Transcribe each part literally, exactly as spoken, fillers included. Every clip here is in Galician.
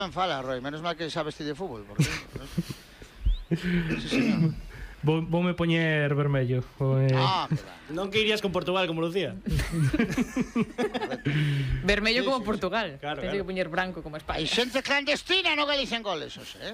Fala, Roy, menos mal que sabes ti de fútbol, porque... sí, señor. Vou, voume poñer vermello. Voume... Ah, non que irías con Portugal como Lucía. Vermello Sí, como sí, Portugal. Claro, Tens claro. que poñer branco como España. Hai xente clandestina no Galicen goles, ose, eh?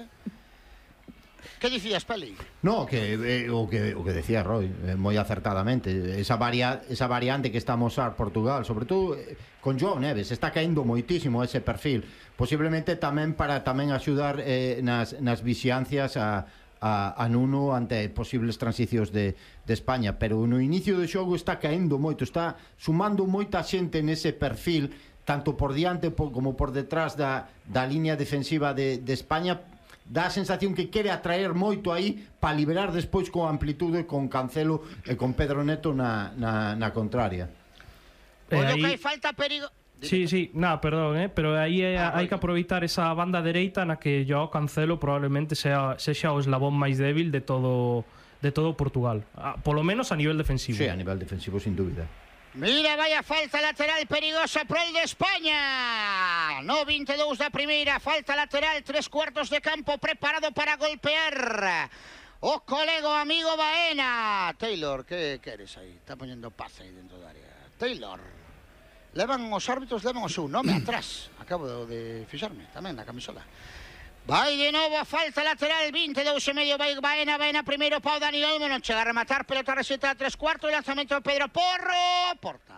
Que dicías, Peli? No, que eh, o que o que decía Roy, eh, moi acertadamente, esa varia, esa variante que está a mostrar Portugal, sobre todo eh, con Joao Neves, está caendo moitísimo ese perfil, posiblemente tamén para tamén axudar eh, nas nas vixiancias a a, a Nuno ante posibles transicións de, de España, pero no inicio do xogo está caendo moito, está sumando moita xente nese perfil, tanto por diante por, como por detrás da, da línea defensiva de, de España. Dá a sensación que quere atraer moito aí para liberar despois con amplitude, con Cancelo e con Pedro Neto na, na, na contraria. Eh, Ollo aí... que hai falta perigo... Sí, sí, nada, perdón, eh, pero aí é, Ah, hai que aproveitar esa banda dereita na que Joao Cancelo probablemente sea sexa o eslabón máis débil de todo de todo Portugal, ah, polo menos a nivel defensivo. Sí, a nivel defensivo sin dúbida. Mira, vaya falta lateral perigosa pro el de España. No vinte e dous da primeira, falta lateral, tres cuartos de campo preparado para golpear. O colego amigo Baena. Taylor, que queres aí? Está poñendo paz aí dentro da área. Taylor. Levan os árbitros, levan o seu nome atrás. Acabo de fixarme tamén na camisola. Vai de novo a falta lateral, vinte e dous e medio, vai Baena, Baena primeiro pau Dani Olmo, non chega a rematar, pelota receta a tres cuartos, lanzamento de Pedro Porro, porta.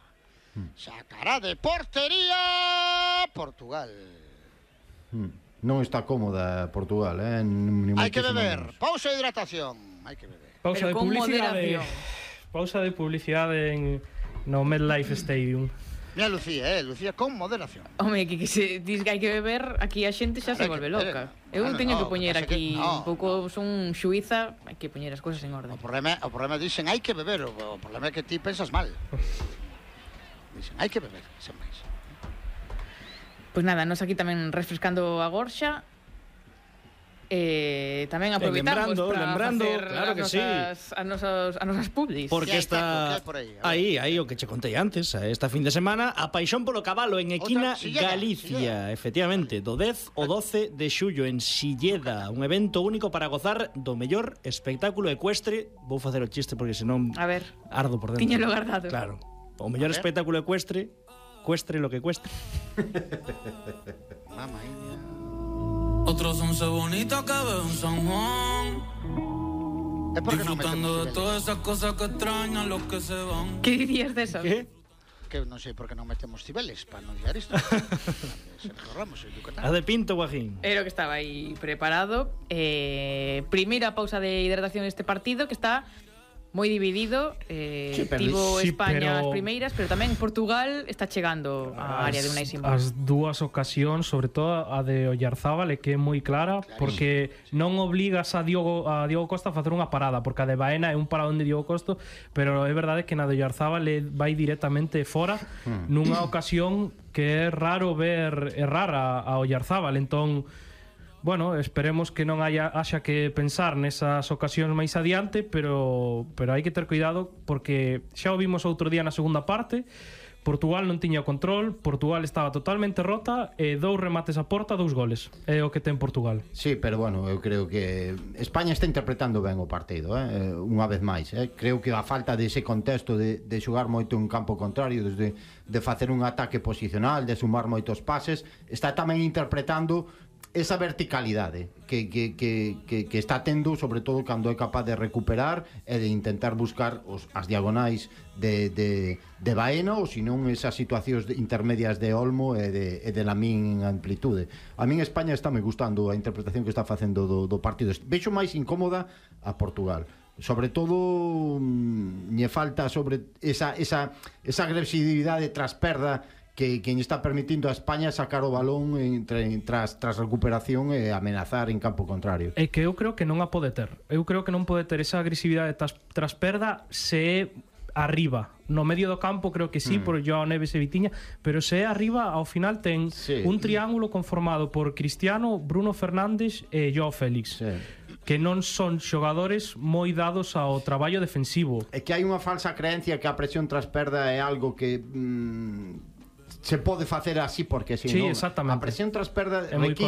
Sacará de portería Portugal. Non está cómoda Portugal, eh? Ni Hai que moitísimo beber, menos. pausa de hidratación, hai que beber. Pausa Pero de con publicidade. moderación. Pausa de publicidade en no MetLife Stadium. Mira Lucía, eh, Lucía con moderación. Home, que, que se diz que hai que beber, aquí a xente xa se Claro, volve que- loca. eh, Eu bueno, teño no, que poñer pasa que- aquí no, un pouco, son xuíza, hai que poñer as cousas en orden. O problema, o problema dicen hai que beber, o, o problema é que ti pensas mal. Dicen hai que beber, sen máis. Pois nada, nos aquí tamén refrescando a gorxa. Eh, tamén aproveitamos lembrando, para lembrando, facer claro as que sí. nosas, as nosas, as nosas publis. Porque Que hai está tempo, que hai por aí, a ver. aí, aí o que che contei antes, esta fin de semana, a paixón polo cabalo en Equina, Outra, Silleda, Galicia, efectivamente, do dez ao doce de xullo en Silleda, un evento único para gozar do mellor espectáculo ecuestre. Vou facer o chiste porque senón A ver, ardo por dentro. tiñelo guardado. Claro. O mellor A ver. espectáculo ecuestre, cuestre lo que cueste. Mamá mía. Otros once bonitas que veo en San Juan, É porque non disfrutando metemos de niveles. todas esas cosas que extrañan los que se van. Que dirías de eso? Que? Que non sei por que non metemos cibeles para non liar isto. Sergio Ramos, o Yucatán. A de Pinto Guajín. Era o que estaba aí preparado. Eh, primeira pausa de hidratación deste partido que está moi dividido. Eh, Sí, pero- tivo sí, España pero- as primeiras, pero tamén Portugal está chegando á área de Unai Simón. As dúas ocasións, sobre todo a de Oyarzábal, é que é moi clara, porque non obligas a Diogo a Diogo Costa a facer unha parada, porque a de Baena é un paradón de Diogo Costa, pero é verdade que na de Oyarzábal é, vai directamente fora nunha ocasión que é raro ver errar a, a Oyarzábal. Entón, bueno, esperemos que non haya haxa que pensar nesas ocasións máis adiante, pero pero hai que ter cuidado porque xa o vimos outro día na segunda parte. Portugal non tiña o control, Portugal estaba totalmente rota e dous remates a porta, dous goles. É o que ten Portugal. Sí, pero bueno, eu creo que España está interpretando ben o partido, eh? Unha vez máis, eh? Creo que a falta dese contexto de, de xogar moito en campo contrario, desde de facer un ataque posicional, de sumar moitos pases, está tamén interpretando esa verticalidade que, que, que, que, que está tendo, sobre todo cando é capaz de recuperar e de intentar buscar os, as diagonais de, de, de Baena, ou senón esas situacións de, intermedias de Olmo e de, e de Lamín en amplitude. A min España está me gustando a interpretación que está facendo do, do partido. Vexo máis incómoda a Portugal. Sobre todo mm, lle falta sobre esa, esa, esa agresividade tras perda que quen está permitindo a España sacar o balón entre, tras, tras recuperación e amenazar en campo contrario. É que eu creo que non a pode ter. Eu creo que non pode ter esa agresividade tras, tras perda se é arriba. No medio do campo creo que sí, mm. por Joao Neves e Vitiña, pero se é arriba, ao final ten sí. un triángulo conformado por Cristiano, Bruno Fernández e Joao Félix. Sí. Que non son xogadores moi dados ao traballo defensivo. É que hai unha falsa creencia que a presión tras perda é algo que mm, se pode facer así porque si Sí, non, exactamente. a presión tras perda É moi